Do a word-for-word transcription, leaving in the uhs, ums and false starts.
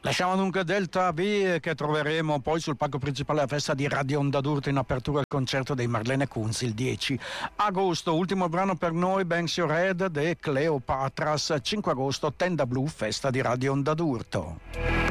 Lasciamo dunque Delta V, che troveremo poi sul palco principale della festa di Radio Onda d'Urto in apertura al concerto dei Marlene Kunz il dieci agosto. Ultimo brano per noi, Banks Your Head de Cleopatras, cinque agosto, Tenda Blu, festa di Radio Onda d'Urto.